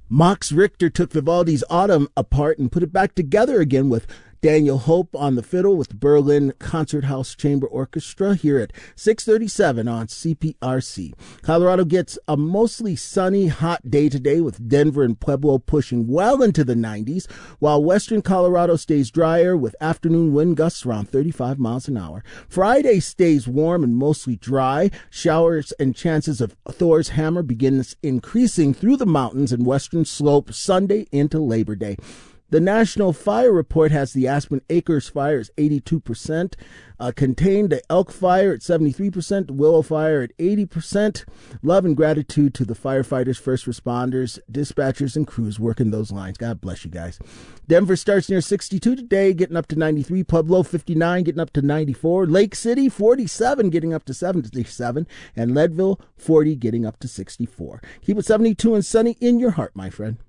Max Richter took Vivaldi's Autumn apart and put it back together again with Daniel Hope on the fiddle with the Berlin Concerthouse Chamber Orchestra here at 6:37 on CPRC. Colorado gets a mostly sunny, hot day today with Denver and Pueblo pushing well into the 90s, while western Colorado stays drier with afternoon wind gusts around 35 miles an hour. Friday stays warm and mostly dry. Showers and chances of Thor's hammer begins increasing through the mountains and western slope Sunday into Labor Day. The National Fire Report has the Aspen Acres fire at 82%, contained, the Elk Fire at 73%, the Willow Fire at 80%. Love and gratitude to the firefighters, first responders, dispatchers, and crews working those lines. God bless you guys. Denver starts near 62 today, getting up to 93. Pueblo, 59, getting up to 94. Lake City, 47, getting up to 77. And Leadville, 40, getting up to 64. Keep it 72 and sunny in your heart, my friend.